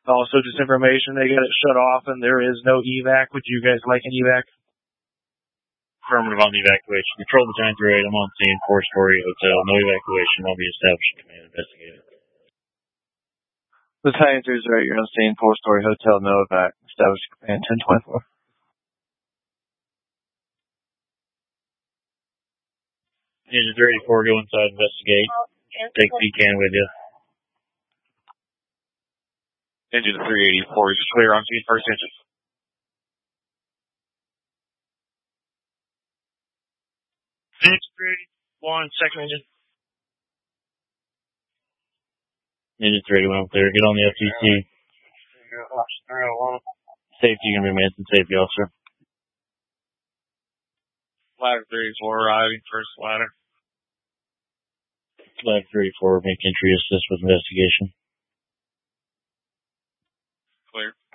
Also, just information, they got it shut off and there is no evac. Would you guys like an evac? Affirmative on the evacuation. Control the Giant 38. I'm on scene. 4-story hotel. No evacuation. I'll be establishing command investigated. Battalion 308, you're on scene. 4-story hotel. No evac. Establishing command 1024. Engine 384, go inside, investigate. Take PCAN with you. Engine 384 is clear on scene, first engine. Engine 381, second engine. Engine 381 clear. Get on the FTC. Safety, you're going to be Manson safety officer. Flag 34 arriving, first ladder. Flag 34, make entry, assist with investigation. Clear.